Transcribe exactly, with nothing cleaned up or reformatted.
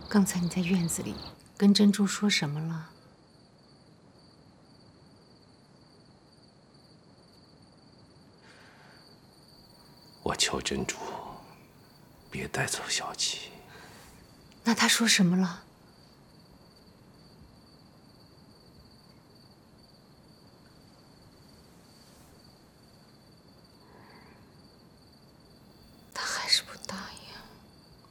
刚才你在院子里跟珍珠说什么了？ 我求珍珠别带走小琪。 那他说什么了？